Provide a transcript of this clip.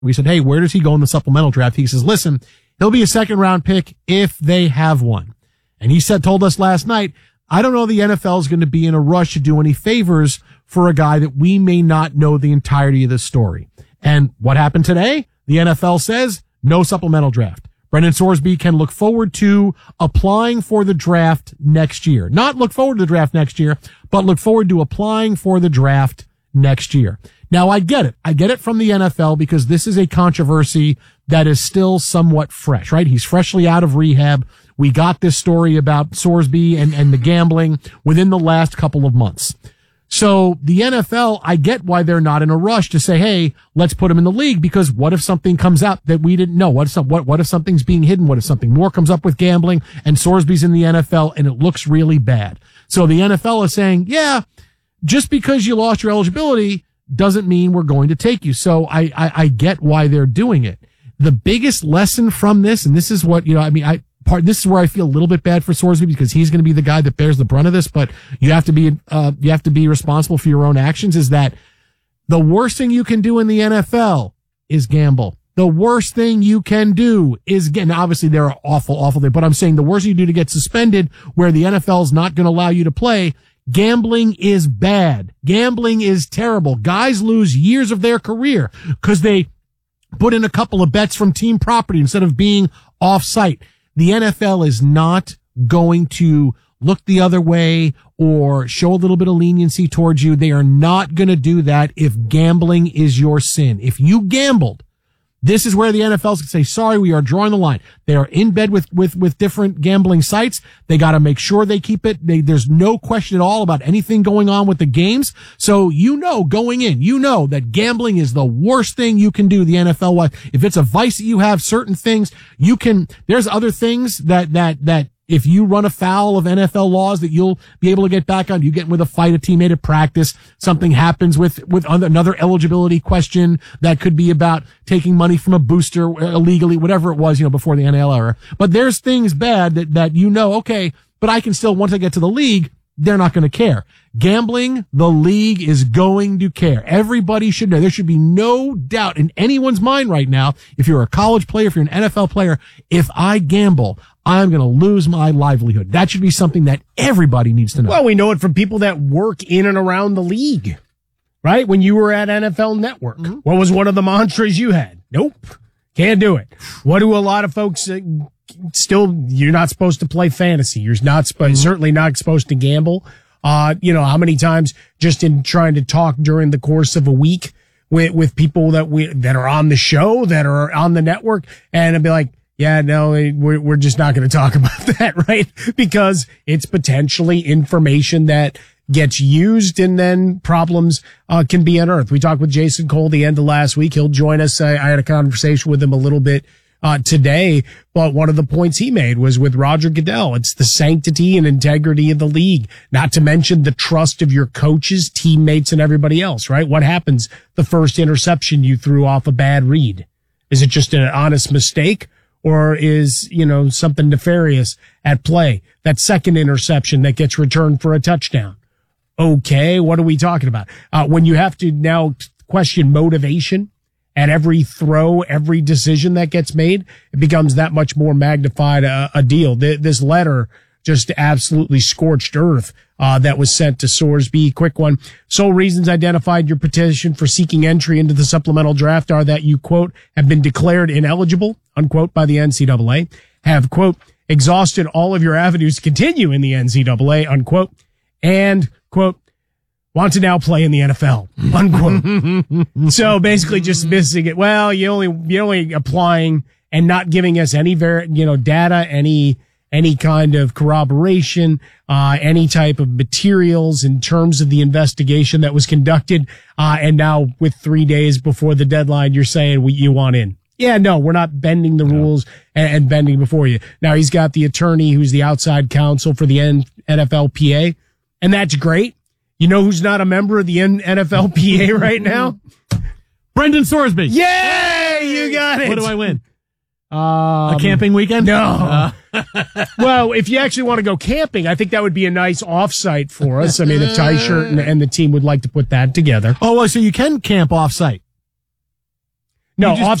We said, hey, where does he go in the supplemental draft? He says, listen, he'll be a second-round pick if they have one. And he told us last night, I don't know the NFL is going to be in a rush to do any favors for a guy that we may not know the entirety of the story. And what happened today? The NFL says no supplemental draft. Brendan Sorsby can look forward to applying for the draft next year. Not look forward to the draft next year, but look forward to applying for the draft next year. Now, I get it. I get it from the NFL because this is a controversy that is still somewhat fresh, right? He's freshly out of rehab. We got this story about Sorsby and the gambling within the last couple of months. So the NFL, I get why they're not in a rush to say, hey, let's put him in the league, because what if something comes out that we didn't know? What if something's being hidden? What if something more comes up with gambling and Sorsby's in the NFL and it looks really bad? So the NFL is saying, yeah, just because you lost your eligibility doesn't mean we're going to take you. So I get why they're doing it. The biggest lesson from this, and this is what, this is where I feel a little bit bad for Sorsby because he's going to be the guy that bears the brunt of this, but you have to be responsible for your own actions, is that the worst thing you can do in the NFL is gamble. The worst thing you can do is obviously there are awful things, but I'm saying the worst you do to get suspended where the NFL is not going to allow you to play. Gambling is bad. Gambling is terrible. Guys lose years of their career because they put in a couple of bets from team property instead of being off site. The NFL is not going to look the other way or show a little bit of leniency towards you. They are not going to do that if gambling is your sin. If you gambled, this is where the NFL can say, sorry, we are drawing the line. They are in bed with different gambling sites. They got to make sure they keep it. There's no question at all about anything going on with the games. So, going in, that gambling is the worst thing you can do the NFL. If it's a vice that you have, certain things there's other things that if you run afoul of NFL laws that you'll be able to get back on. You get with a fight, a teammate at practice, something happens with another eligibility question that could be about taking money from a booster illegally, whatever it was, before the NIL era. But there's things bad that okay, but I can still, once I get to the league, they're not going to care. Gambling, the league is going to care. Everybody should know. There should be no doubt in anyone's mind right now, if you're a college player, if you're an NFL player, if I gamble, I'm going to lose my livelihood. That should be something that everybody needs to know. Well, we know it from people that work in and around the league, right? When you were at NFL Network, What was one of the mantras you had? Nope. Can't do it. What do a lot of folks still, you're not supposed to play fantasy. You're not certainly not supposed to gamble. How many times just in trying to talk during the course of a week with people that are on the show, that are on the network, and I'd be like, yeah, no, we're just not going to talk about that, right? Because it's potentially information that gets used and then problems can be unearthed. We talked with Jason Cole the end of last week. He'll join us. I had a conversation with him a little bit today, but one of the points he made was with Roger Goodell. It's the sanctity and integrity of the league, not to mention the trust of your coaches, teammates, and everybody else, right? What happens the first interception you threw off a bad read? Is it just an honest mistake? Or is, something nefarious at play? That second interception that gets returned for a touchdown. Okay, what are we talking about? When you have to now question motivation at every throw, every decision that gets made, it becomes that much more magnified a deal. This letter just absolutely scorched earth that was sent to Sorsby. Quick one. Sole reasons identified in your petition for seeking entry into the supplemental draft are that you, quote, have been declared ineligible, unquote, by the NCAA, have, quote, exhausted all of your avenues to continue in the NCAA, unquote, and, quote, want to now play in the NFL, unquote. So basically just missing it. Well, you're only applying and not giving us any data, any kind of corroboration, any type of materials in terms of the investigation that was conducted. And now with 3 days before the deadline, you're saying you want in. Yeah, no, we're not bending the rules and bending before you. Now he's got the attorney who's the outside counsel for the NFLPA, and that's great. You know who's not a member of the NFLPA right now? Brendan Sorsby. Yay! You got it. What do I win? A camping weekend? No. Well, if you actually want to go camping, I think that would be a nice offsite for us. I mean, a tie shirt and the team would like to put that together. Oh, well, so you can camp off-site. No, just-